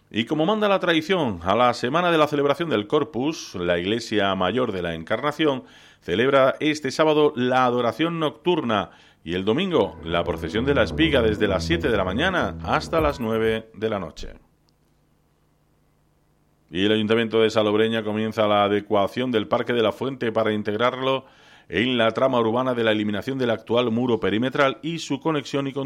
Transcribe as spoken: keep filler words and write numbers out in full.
Y como manda la tradición, a la semana de la celebración del Corpus, la Iglesia Mayor de la Encarnación celebra este sábado la adoración nocturna y el domingo la procesión de la espiga desde las siete de la mañana hasta las nueve de la noche. Y el Ayuntamiento de Salobreña comienza la adecuación del Parque de la Fuente para integrarlo en la trama urbana de la eliminación del actual muro perimetral y su conexión y